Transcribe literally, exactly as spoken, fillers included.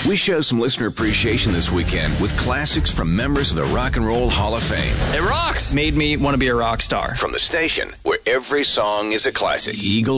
We show some listener appreciation this weekend with classics from members of the Rock and Roll Hall of Fame. It rocks! Made me want to be a rock star. From the station where every song is a classic. Eagle